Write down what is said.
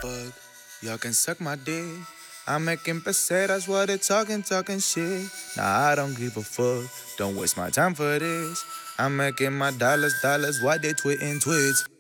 fuck. Y'all can suck my dick. I'm making pesetas while they talking shit. Nah, I don't give a fuck. Don't waste my time for this. I'm making my dollars while they twitting twits.